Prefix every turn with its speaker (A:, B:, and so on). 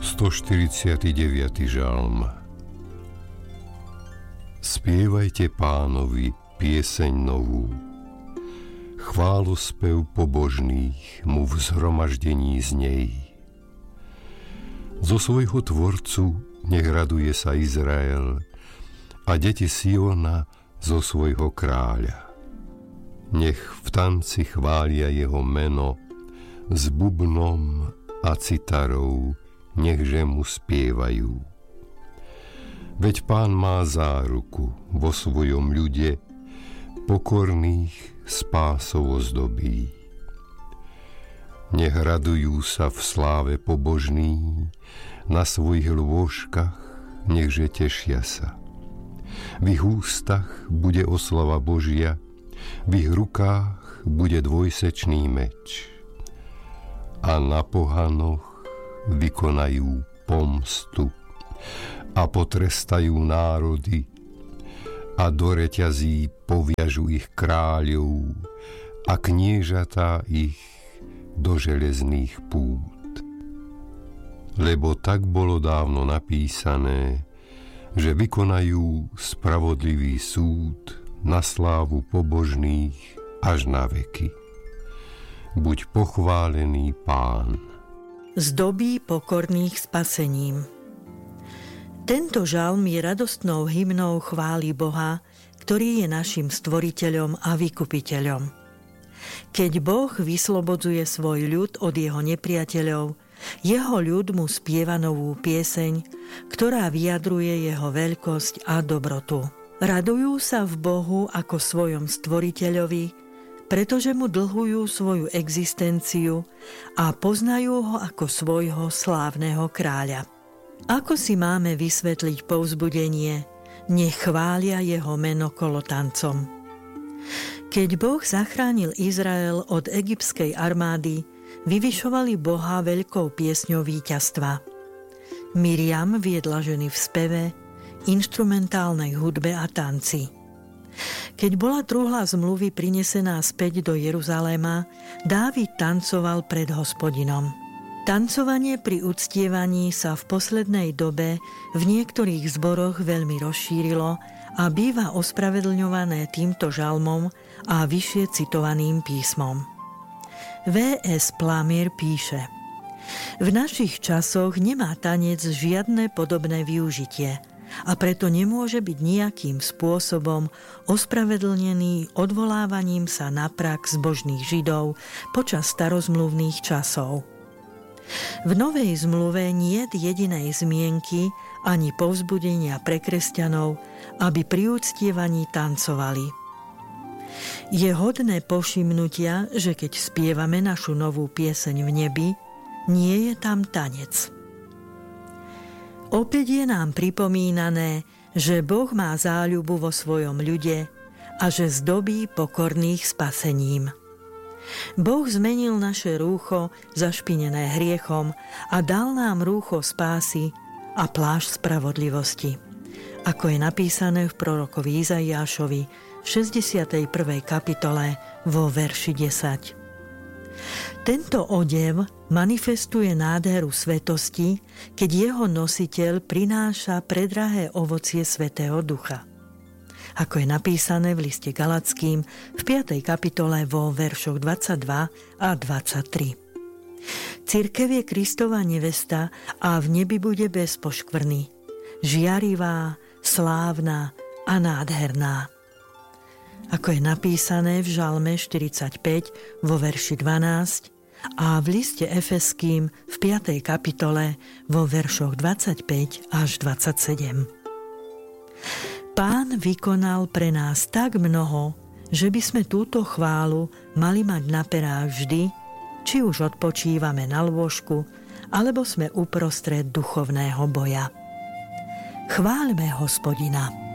A: 149. žalm. Spievajte Pánovi pieseň novú, chválospev pobožných mu v zhromaždení z nej. Zo svojho tvorcu nech raduje sa Izrael a deti Siona zo svojho kráľa. Nech v tanci chvália jeho meno s bubnom a citarou, nechže mu spievajú. Veď Pán má záruku vo svojom ľude, pokorných spásou ozdobí. Nech radujú sa v sláve pobožní, na svojich lôžkach nechže tešia sa. V ich ústach bude oslava Božia, v ich rukách bude dvojsečný meč. A na pohanoch vykonajú pomstu a potrestajú národy a do reťazí poviažu ich kráľov a kniežatá ich do železných pút. Lebo tak bolo dávno napísané, že vykonajú spravodlivý súd na slávu pobožných až na veky. Buď pochválený Pán.
B: Zdobí pokorných spasením. Tento žalm je radostnou hymnou chvály Boha, ktorý je našim stvoriteľom a vykupiteľom. Keď Boh vyslobodzuje svoj ľud od jeho nepriateľov, jeho ľud mu spieva novú pieseň, ktorá vyjadruje jeho veľkosť a dobrotu. Radujú sa v Bohu ako svojom stvoriteľovi, pretože mu dlhujú svoju existenciu a poznajú ho ako svojho slávneho kráľa. Ako si máme vysvetliť povzbudenie, nech chvália jeho meno kolotancom? Keď Boh zachránil Izrael od egyptskej armády, vyvyšovali Boha veľkou piesňou víťazstva. Miriam viedla ženy v speve, inštrumentálnej hudbe a tanci. Keď bola truhla zmluvy prinesená späť do Jeruzaléma, Dávid tancoval pred Hospodinom. Tancovanie pri uctievaní sa v poslednej dobe v niektorých zboroch veľmi rozšírilo a býva ospravedlňované týmto žalmom a vyššie citovaným písmom. V.S. Plamier píše: V našich časoch nemá tanec žiadne podobné využitie a preto nemôže byť nejakým spôsobom ospravedlnený odvolávaním sa na prax zbožných Židov počas starozmluvných časov. V Novej zmluve niet jedinej zmienky ani povzbudenia pre kresťanov, aby pri uctievaní tancovali. Je hodné povšimnutia, že keď spievame našu novú pieseň v nebi, nie je tam tanec. Opäť je nám pripomínané, že Boh má záľubu vo svojom ľude a že zdobí pokorných spasením. Boh zmenil naše rúcho, zašpinené hriechom, a dal nám rúcho spásy a plášť spravodlivosti. Ako je napísané v prorokovi Izaiášovi v 61. kapitole vo verši 10. Tento odev manifestuje nádheru svetosti, keď jeho nositeľ prináša predrahé ovocie Svätého Ducha. Ako je napísané v liste Galatským v 5. kapitole vo veršoch 22 a 23. Cirkev je Kristova nevesta a v nebi bude bez poškvrny, žiarivá, slávna a nádherná. Ako je napísané v žalme 45 vo verši 12 a v liste Efeským v 5. kapitole vo veršoch 25 až 27. Pán vykonal pre nás tak mnoho, že by sme túto chválu mali mať na perách vždy, či už odpočívame na lôžku, alebo sme uprostred duchovného boja. Chváľme Hospodina.